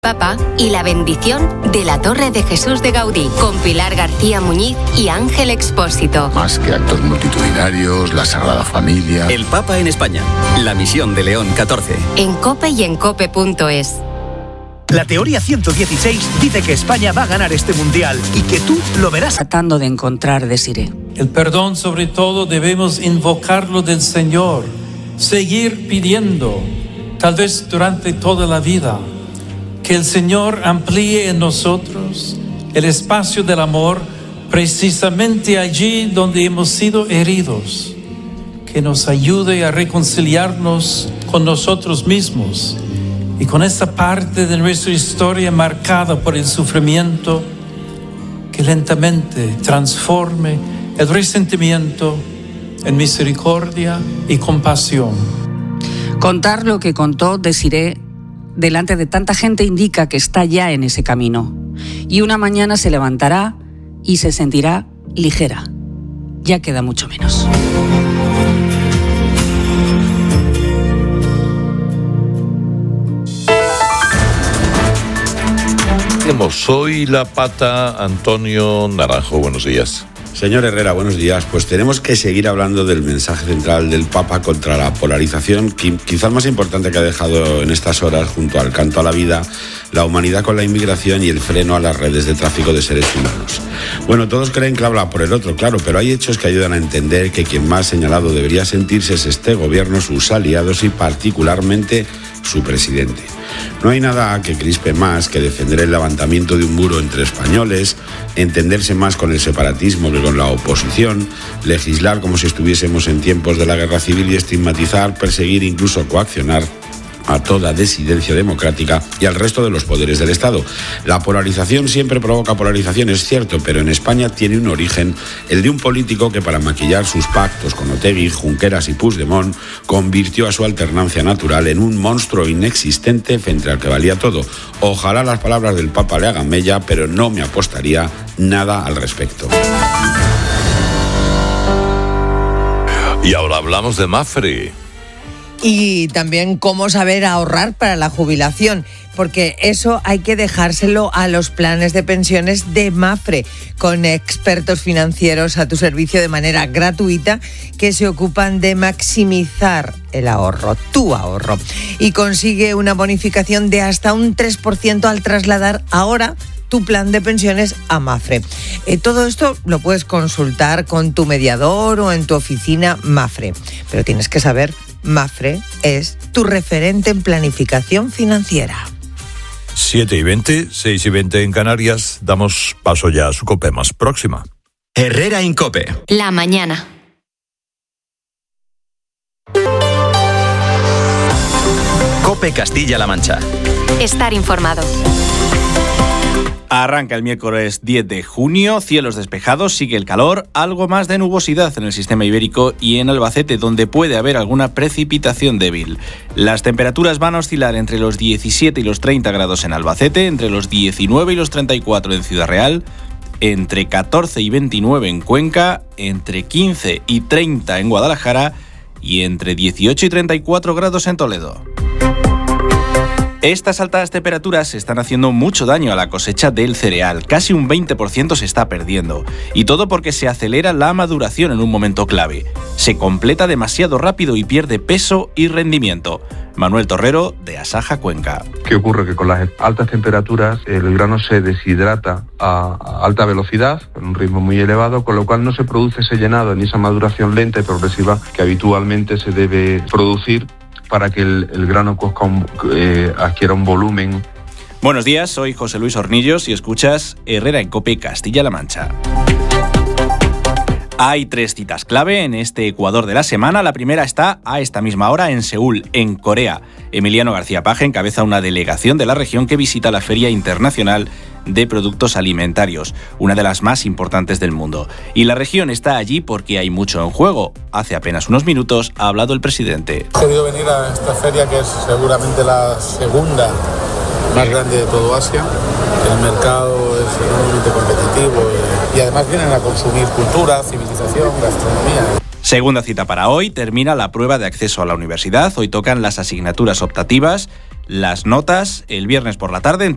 Papa y la bendición de la Torre de Jesús de Gaudí, con Pilar García Muñiz y Ángel Expósito. Más que actos multitudinarios, la Sagrada Familia. El Papa en España, la misión de León XIV. En COPE y en COPE.es. La teoría 116 dice que España va a ganar este mundial y que tú lo verás. Tratando de encontrar Desiré. El perdón, sobre todo, debemos invocarlo del Señor, seguir pidiendo, tal vez durante toda la vida, que el Señor amplíe en nosotros el espacio del amor precisamente allí donde hemos sido heridos, que nos ayude a reconciliarnos con nosotros mismos y con esta parte de nuestra historia marcada por el sufrimiento, que lentamente transforme el resentimiento en misericordia y compasión. Contar lo que contó Desiré delante de tanta gente indica que está ya en ese camino. Y una mañana se levantará y se sentirá ligera. Ya queda mucho menos. Soy la pata, Antonio Naranjo. Buenos días. Señor Herrera, buenos días. Pues tenemos que seguir hablando del mensaje central del Papa contra la polarización, quizás más importante que ha dejado en estas horas, junto al canto a la vida, la humanidad con la inmigración y el freno a las redes de tráfico de seres humanos. Bueno, todos creen que habla por el otro, claro, pero hay hechos que ayudan a entender que quien más señalado debería sentirse es este gobierno, sus aliados y particularmente su presidente. No hay nada que crispe más que defender el levantamiento de un muro entre españoles, entenderse más con el separatismo que con la oposición, legislar como si estuviésemos en tiempos de la guerra civil y estigmatizar, perseguir, incluso coaccionar a toda disidencia democrática y al resto de los poderes del Estado. La polarización siempre provoca polarización, es cierto, pero en España tiene un origen, el de un político que para maquillar sus pactos con Otegi, Junqueras y Puigdemont convirtió a su alternancia natural en un monstruo inexistente frente al que valía todo. Ojalá las palabras del Papa le hagan mella, pero no me apostaría nada al respecto. Y ahora hablamos de Mapfre. Y también cómo saber ahorrar para la jubilación, porque eso hay que dejárselo a los planes de pensiones de Mapfre, con expertos financieros a tu servicio de manera gratuita que se ocupan de maximizar el ahorro, tu ahorro. Y consigue una bonificación de hasta un 3% al trasladar ahora tu plan de pensiones a Mapfre. Todo esto lo puedes consultar con tu mediador o en tu oficina Mapfre, pero tienes que saber, Mapfre es tu referente en planificación financiera. 7:20, 6:20 en Canarias. Damos paso ya a su COPE más próxima. Herrera en COPE. La mañana. COPE Castilla-La Mancha. Estar informado. Arranca el miércoles 10 de junio, cielos despejados, sigue el calor, algo más de nubosidad en el sistema ibérico y en Albacete, donde puede haber alguna precipitación débil. Las temperaturas van a oscilar entre los 17 y los 30 grados en Albacete, entre los 19 y los 34 en Ciudad Real, entre 14 y 29 en Cuenca, entre 15 y 30 en Guadalajara y entre 18 y 34 grados en Toledo. Estas altas temperaturas están haciendo mucho daño a la cosecha del cereal, casi un 20% se está perdiendo, y todo porque se acelera la maduración en un momento clave. Se completa demasiado rápido y pierde peso y rendimiento. Manuel Torrero, de Asaja Cuenca. ¿Qué ocurre? Que con las altas temperaturas el grano se deshidrata a alta velocidad, con un ritmo muy elevado, con lo cual no se produce ese llenado ni esa maduración lenta y progresiva que habitualmente se debe producir para que el grano adquiera un volumen. Buenos días, soy José Luis Hornillos y escuchas Herrera en COPE Castilla-La Mancha. Hay 3 citas clave en este Ecuador de la semana. La primera está a esta misma hora en Seúl, en Corea. Emiliano García Paje encabeza una delegación de la región que visita la Feria Internacional de Productos Alimentarios, una de las más importantes del mundo. Y la región está allí porque hay mucho en juego. Hace apenas unos minutos ha hablado el presidente. He querido venir a esta feria, que es seguramente la segunda más grande de todo Asia. El mercado es enormemente competitivo y además vienen a consumir cultura, civilización, gastronomía. Segunda cita para hoy, termina la prueba de acceso a la universidad. Hoy tocan las asignaturas optativas, las notas. El viernes por la tarde